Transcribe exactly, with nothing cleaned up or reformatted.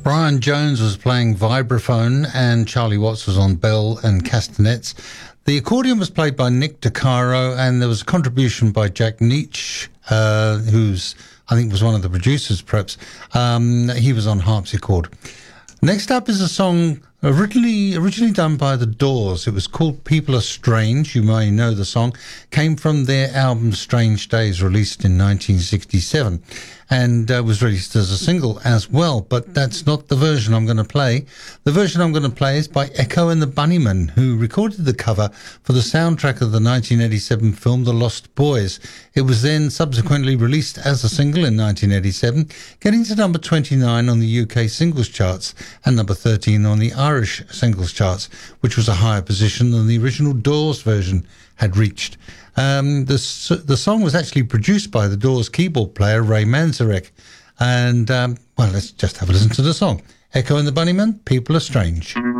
Brian Jones was playing vibraphone and Charlie Watts was on bell and castanets. The accordion was played by Nick DeCaro, and there was a contribution by Jack Nietzsche, uh, who's, I think, was one of the producers, perhaps. Um, he was on harpsichord. Next up is a song originally originally done by The Doors. It was called People Are Strange. You may know the song. Came from their album Strange Days, released in nineteen sixty-seven, and uh, was released as a single as well. But that's not the version I'm going to play. The version I'm going to play is by Echo and the Bunnymen, who recorded the cover for the soundtrack of the nineteen eighty-seven film The Lost Boys. It was then subsequently released as a single in nineteen eighty-seven, getting to number twenty-nine on the U K singles charts and number thirteen on the Irish singles charts, which was a higher position than the original Doors version had reached. Um, the, the song was actually produced by the Doors keyboard player Ray Manzarek. And, um, well, let's just have a listen to the song. Echo and the Bunnymen, People Are Strange.